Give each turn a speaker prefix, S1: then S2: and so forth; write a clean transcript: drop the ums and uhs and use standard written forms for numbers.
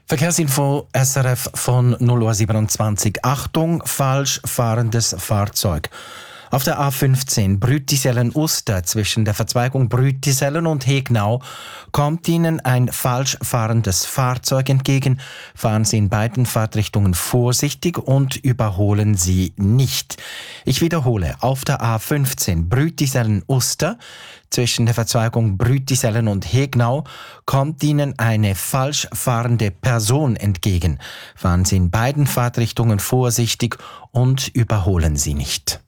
S1: Verkehrsinfo SRF von 0:27 Uhr. Achtung, falsch fahrendes Fahrzeug. Auf der A15 Brütisellen-Uster zwischen der Verzweigung Brütisellen und Hegnau kommt Ihnen ein falsch fahrendes Fahrzeug entgegen. Fahren Sie in beiden Fahrtrichtungen vorsichtig und überholen Sie nicht. Ich wiederhole, auf der A15 Brütisellen-Uster zwischen der Verzweigung Brütisellen und Hegnau kommt Ihnen eine falsch fahrende Person entgegen. Fahren Sie in beiden Fahrtrichtungen vorsichtig und überholen Sie nicht.